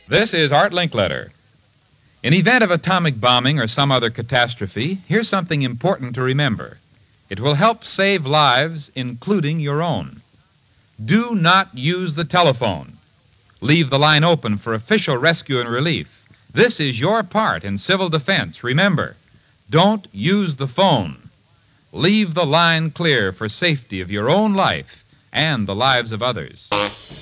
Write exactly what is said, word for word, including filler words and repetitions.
This is Art Linkletter. In event of atomic bombing or some other catastrophe, here's something important to remember. It will help save lives, including your own. Do not use the telephone. Leave the line open for official rescue and relief. This is your part in civil defense. Remember, don't use the phone. Leave the line clear for safety of your own life and the lives of others.